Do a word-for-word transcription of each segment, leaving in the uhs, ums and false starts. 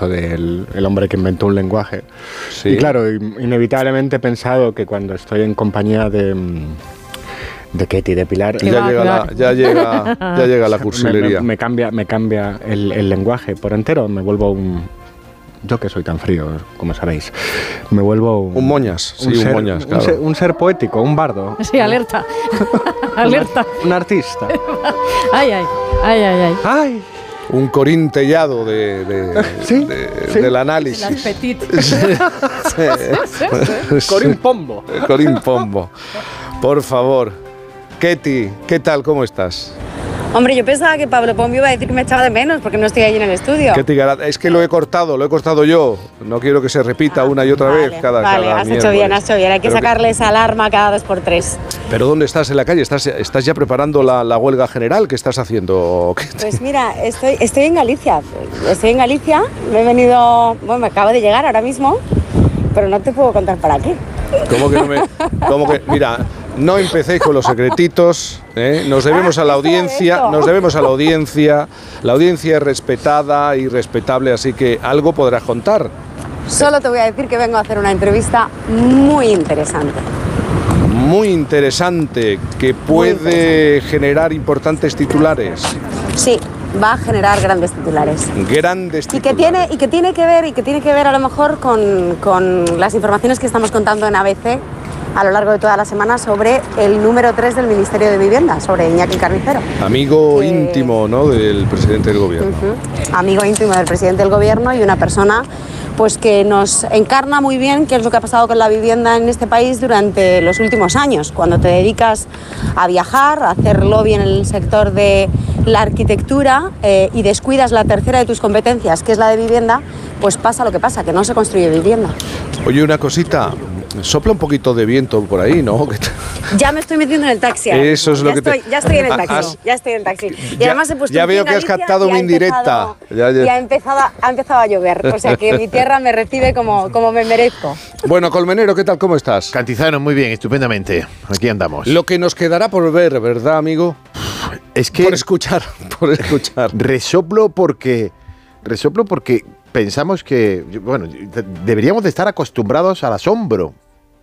eso del el hombre que inventó un lenguaje. Sí. Y claro, inevitablemente he pensado que cuando estoy en compañía de... de Ketty, de Pilar... Ya, va, llega la, ya, llega, ya llega la cursilería. Me, me, me cambia, me cambia el, el lenguaje por entero, me vuelvo un... Yo que soy tan frío, como sabéis, me vuelvo un... Un moñas, sí, un, un ser, moñas, un claro. ser, un ser poético, un bardo. Sí, alerta. Alerta. Un, un artista. Ay, ay, ay, ay, ay. ¡Ay! Un corintellado de, de, ¿Sí? de, Sí. del Las análisis. petit. Corín Pombo. Corín Pombo. Por favor. Ketty, ¿qué tal? ¿Cómo estás? Hombre, yo pensaba que Pablo Pombo iba a decir que me echaba de menos porque no estoy allí en el estudio. Ketty Garat, es que lo he cortado, lo he cortado yo. No quiero que se repita Ah, una y otra vale, vez cada Vale, cada has miércoles. hecho bien, has hecho bien. Hay que Pero sacarle esa alarma cada dos por tres. ¿Pero dónde estás en la calle? ¿Estás, estás ya preparando la, la huelga general? ¿Qué estás haciendo? Pues mira, estoy, estoy en Galicia. Estoy en Galicia. Me he venido... Bueno, me acabo de llegar ahora mismo, pero no te puedo contar para qué. ¿Cómo que no me...? ¿Cómo que...? Mira, no empecéis con los secretitos, ¿eh? Nos debemos a la audiencia, nos debemos a la audiencia. La audiencia es respetada y respetable, así que algo podrás contar. Solo te voy a decir que vengo a hacer una entrevista muy interesante. Muy interesante, que puede generar importantes titulares. Sí, va a generar grandes titulares. Grandes Y titulares. que tiene, y que tiene que ver, y que tiene que ver a lo mejor con, con las informaciones que estamos contando en A B C a lo largo de toda la semana sobre el número tres del Ministerio de Vivienda, sobre Iñaki Carnicero. Amigo que- íntimo, ¿no?, del presidente del gobierno. Uh-huh. Amigo íntimo del presidente del gobierno y una persona pues que nos encarna muy bien qué es lo que ha pasado con la vivienda en este país durante los últimos años. Cuando te dedicas a viajar, a hacer lobby en el sector de la arquitectura eh, y descuidas la tercera de tus competencias, que es la de vivienda, pues pasa lo que pasa, que no se construye vivienda. Oye, una cosita, sopla un poquito de viento por ahí, ¿no? Ya me estoy metiendo en el taxi. ahora Eso mismo. es lo ya que te- estoy, Ya estoy en el taxi. Has- Ya estoy en el taxi. Y Ya- además he puesto ya un pie veo en que has Galicia captado y mi ha indirecta. empezado- Ya, ya. Y ha empezado, a- ha empezado a llover. O sea que mi tierra me recibe como, como me merezco. Bueno, Colmenero, ¿qué tal? ¿Cómo estás? Cantizano, muy bien, estupendamente. Aquí andamos. Lo que nos quedará por ver, ¿verdad, amigo? es que Por escuchar, por escuchar. resoplo porque resoplo porque pensamos que, bueno, de- deberíamos de estar acostumbrados al asombro,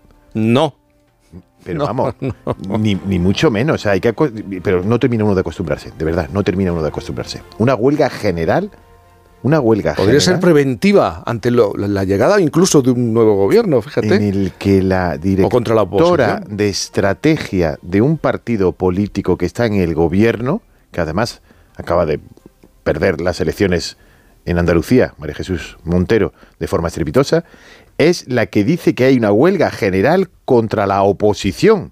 No. pero No, vamos, no. Ni, ni mucho menos. O sea, hay que aco- pero no termina uno de acostumbrarse, de verdad, no termina uno de acostumbrarse. Una huelga general, una huelga Podría ser general preventiva ante lo- la, la llegada incluso de un nuevo gobierno, fíjate. en el que la O contra la directora oposición. de estrategia de un partido político que está en el gobierno, que además acaba de perder las elecciones en Andalucía, María Jesús Montero, de forma estrepitosa, es la que dice que hay una huelga general contra la oposición.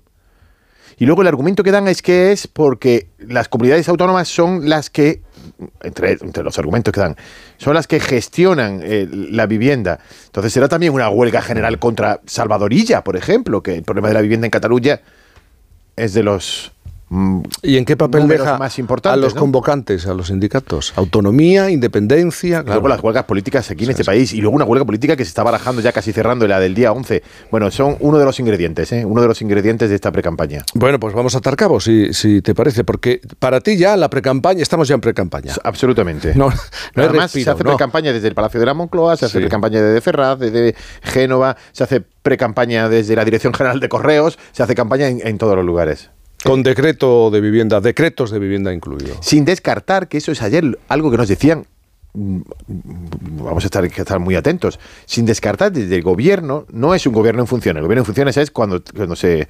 Y luego el argumento que dan es que es porque las comunidades autónomas son las que, entre, entre los argumentos que dan, son las que gestionan eh, la vivienda. Entonces será también una huelga general contra Salvadorilla, por ejemplo, que el problema de la vivienda en Cataluña es de los... mm, ¿Y en qué papel números deja más importantes, a los ¿no? convocantes, a los sindicatos? Autonomía, independencia, Y claro. luego las huelgas políticas aquí en Sí, este sí. país y luego una huelga política que se está barajando ya casi cerrando, la del día once. Bueno, son uno de los ingredientes, ¿eh? Uno de los ingredientes de esta precampaña. Bueno, pues vamos a atar cabos, si, si te parece, porque para ti ya la precampaña, estamos ya en precampaña. Absolutamente. No, no hay Además, respiro, se hace no. precampaña desde el Palacio de la Moncloa, se hace Sí. precampaña desde Ferraz, desde Génova, se hace precampaña desde la Dirección General de Correos, se hace campaña en, en todos los lugares. Con decreto de vivienda, decretos de vivienda incluido. Sin descartar que eso es ayer algo que nos decían, mm, vamos a estar, hay que estar muy atentos, sin descartar desde el gobierno, no es un gobierno en funciones, el gobierno en funciones es cuando, cuando se,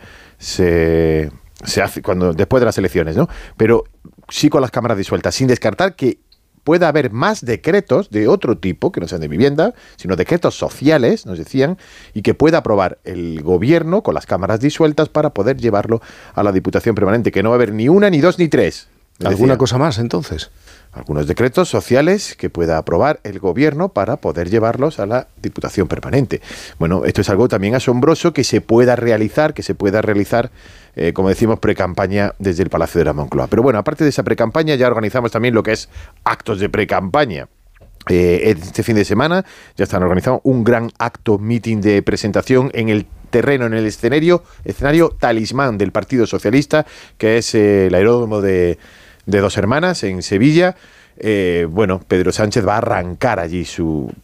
se, se hace, cuando después de las elecciones, ¿no? Pero sí con las cámaras disueltas, sin descartar que pueda haber más decretos de otro tipo, que no sean de vivienda, sino decretos sociales, nos decían, y que pueda aprobar el gobierno con las cámaras disueltas para poder llevarlo a la Diputación Permanente, que no va a haber ni una, ni dos, ni tres. me ¿Alguna decían. cosa más entonces? Algunos decretos sociales que pueda aprobar el gobierno para poder llevarlos a la Diputación Permanente. Bueno, esto es algo también asombroso que se pueda realizar, que se pueda realizar, eh, como decimos, precampaña desde el Palacio de la Moncloa. Pero bueno, aparte de esa precampaña, ya organizamos también lo que es actos de precampaña. Eh, este fin de semana ya están organizando un gran acto, meeting de presentación en el terreno, en el escenario, escenario talismán del Partido Socialista, que es eh, el aeródromo de, de Dos Hermanas en Sevilla. Eh, bueno, Pedro Sánchez va a arrancar allí su